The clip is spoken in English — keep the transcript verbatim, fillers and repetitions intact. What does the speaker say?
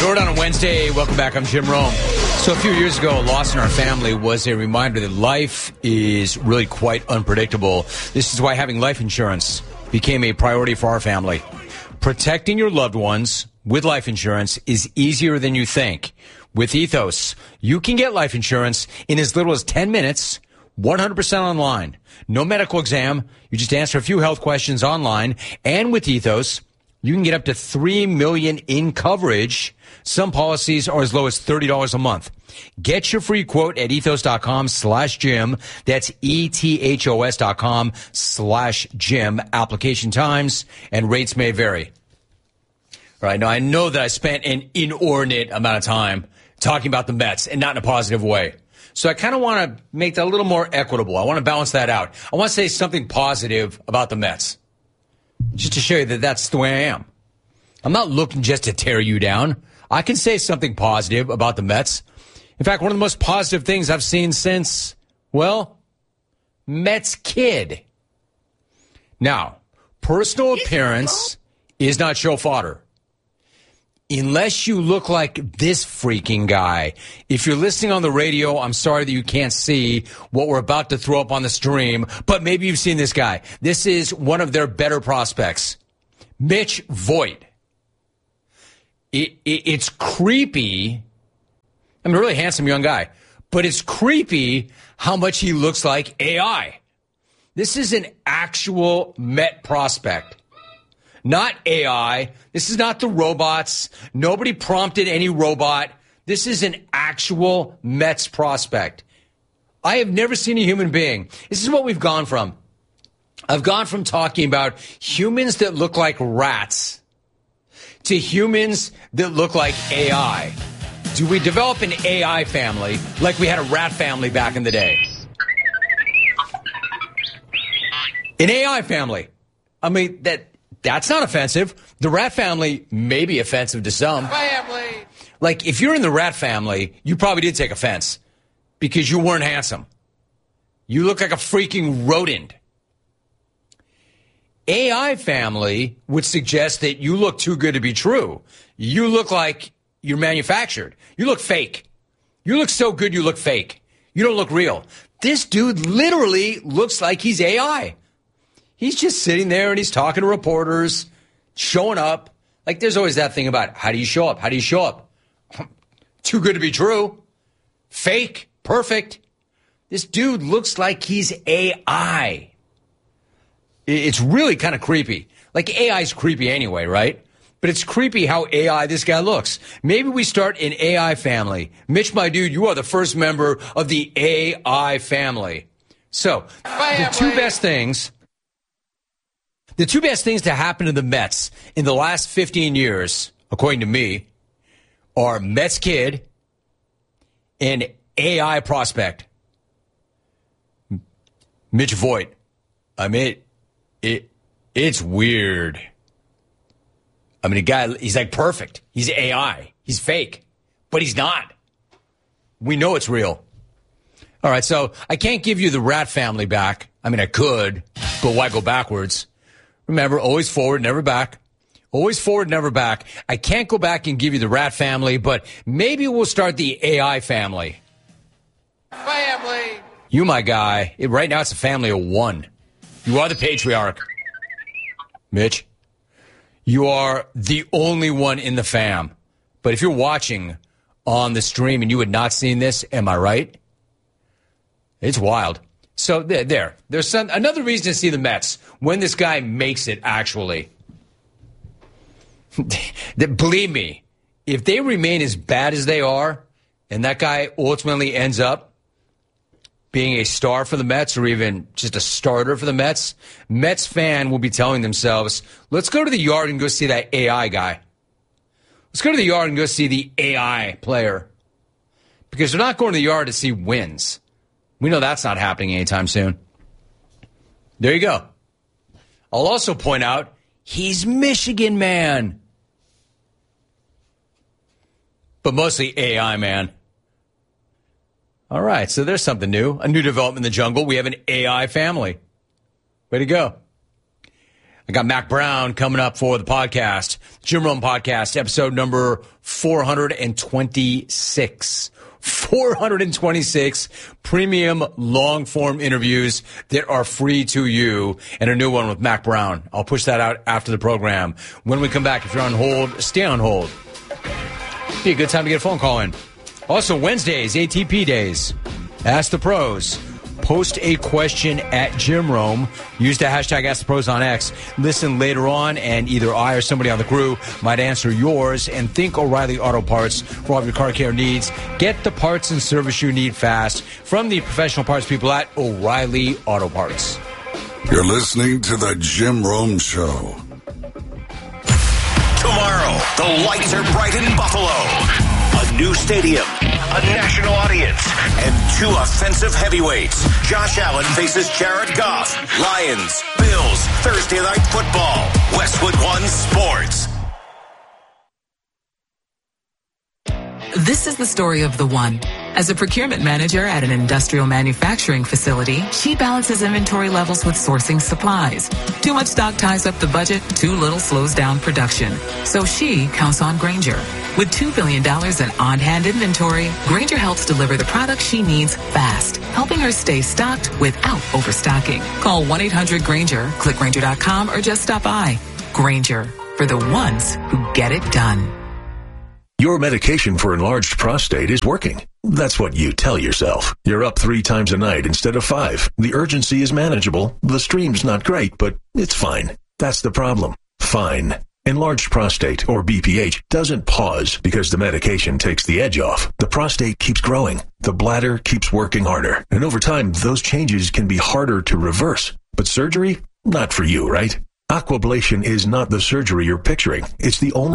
Jordan on a Wednesday. Welcome back. I'm Jim Rome. So a few years ago, a loss in our family was a reminder that life is really quite unpredictable. This is why having life insurance became a priority for our family. Protecting your loved ones with life insurance is easier than you think. With Ethos, you can get life insurance in as little as ten minutes, one hundred percent online. No medical exam. You just answer a few health questions online. And with Ethos, you can get up to three million dollars in coverage. Some policies are as low as thirty dollars a month. Get your free quote at ethos.com slash Jim. That's E-T-H-O-S dot com slash Jim. Application times and rates may vary. All right. Now, I know that I spent an inordinate amount of time talking about the Mets, and not in a positive way. So I kind of want to make that a little more equitable. I want to balance that out. I want to say something positive about the Mets, just to show you that that's the way I am. I'm not looking just to tear you down. I can say something positive about the Mets. In fact, one of the most positive things I've seen since, well, Mets kid. Now, personal appearance is not show fodder. Unless you look like this freaking guy. If you're listening on the radio, I'm sorry that you can't see what we're about to throw up on the stream, but maybe you've seen this guy. This is one of their better prospects, Mitch Voit. It, it, it's creepy. I mean, a really handsome young guy, but it's creepy how much he looks like A I. This is an actual Met prospect. Not A I. This is not the robots. Nobody prompted any robot. This is an actual Mets prospect. I have never seen a human being. This is what we've gone from. I've gone from talking about humans that look like rats to humans that look like A I. Do we develop an A I family like we had a rat family back in the day? An A I family. I mean, that... That's not offensive. The rat family may be offensive to some. Family. Like, if you're in the rat family, you probably did take offense because you weren't handsome. You look like a freaking rodent. A I family would suggest that you look too good to be true. You look like you're manufactured. You look fake. You look so good you look fake. You don't look real. This dude literally looks like he's A I. He's just sitting there and he's talking to reporters, showing up. Like, there's always that thing about how do you show up? How do you show up? Too good to be true. Fake. Perfect. This dude looks like he's A I. It's really kind of creepy. Like, A I's creepy anyway, right? But it's creepy how A I this guy looks. Maybe we start an A I family. Mitch, my dude, you are the first member of the A I family. So, family. the two best things... The two best things to happen to the Mets in the last fifteen years, according to me, are Mets kid and A I prospect. Mitch Voit. I mean, it, it it's weird. I mean, a guy, he's like perfect. He's A I. He's fake. But he's not. We know it's real. All right, so I can't give you the rat family back. I mean, I could, but why go backwards? Remember, always forward, never back. Always forward, never back. I can't go back and give you the rat family, but maybe we'll start the A I family. Family. You, my guy. It, right now, it's a family of one. You are the patriarch. Mitch, you are the only one in the fam. But if you're watching on the stream and you had not seen this, am I right? It's wild. So there, there. There's some, another reason to see the Mets when this guy makes it, actually. Believe me, if they remain as bad as they are, and that guy ultimately ends up being a star for the Mets or even just a starter for the Mets, Mets fan will be telling themselves, let's go to the yard and go see that A I guy. Let's go to the yard and go see the A I player. Because they're not going to the yard to see wins. We know that's not happening anytime soon. There you go. I'll also point out, he's Michigan man. But mostly A I man. All right, so there's something new. A new development in the jungle. We have an A I family. Way to go. I got Mac Brown coming up for the podcast. Jim Rome Podcast, episode number four twenty-six. four twenty-six premium long-form interviews that are free to you, and a new one with Mac Brown. I'll push that out after the program. When we come back, if you're on hold, stay on hold. Be a good time to get a phone call in. Also, Wednesdays, A T P days. Ask the Pros. Post a question at Jim Rome. Use the hashtag Ask the Pros on X. Listen later on, and either I or somebody on the crew might answer yours. And think O'Reilly Auto Parts for all of your car care needs. Get the parts and service you need fast from the professional parts people at O'Reilly Auto Parts. You're listening to the Jim Rome Show. Tomorrow, the lights are bright in Buffalo. A new stadium, a national audience, and two offensive heavyweights. Josh Allen faces Jared Goff. Lions, Bills, Thursday Night Football. Westwood One Sports. This is the story of the One. As a procurement manager at an industrial manufacturing facility, she balances inventory levels with sourcing supplies. Too much stock ties up the budget, too little slows down production. So she counts on Grainger. With two billion dollars in on-hand inventory, Grainger helps deliver the products she needs fast, helping her stay stocked without overstocking. Call one eight hundred Grainger, click Grainger dot com, or just stop by. Grainger, for the ones who get it done. Your medication for enlarged prostate is working. That's what you tell yourself. You're up three times a night instead of five. The urgency is manageable. The stream's not great, but it's fine. That's the problem. Fine. Enlarged prostate, or B P H, doesn't pause because the medication takes the edge off. The prostate keeps growing. The bladder keeps working harder. And over time, those changes can be harder to reverse. But surgery? Not for you, right? Aquablation is not the surgery you're picturing. It's the only